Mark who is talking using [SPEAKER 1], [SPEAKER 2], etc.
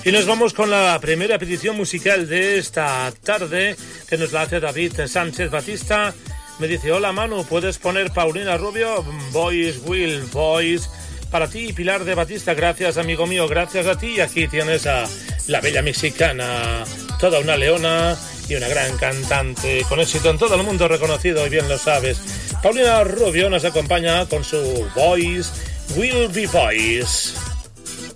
[SPEAKER 1] Y nos vamos con la primera petición musical de esta tarde, que nos la hace David Sánchez Batista. Me dice: hola Manu, ¿puedes poner Paulina Rubio? Boys Will Boys. Para ti, Pilar de Batista. Gracias, amigo mío, gracias a ti. Y aquí tienes a la bella mexicana, toda una leona y una gran cantante, con éxito en todo el mundo reconocido, y bien lo sabes. Paulina Rubio nos acompaña con su Boys Will Be Boys.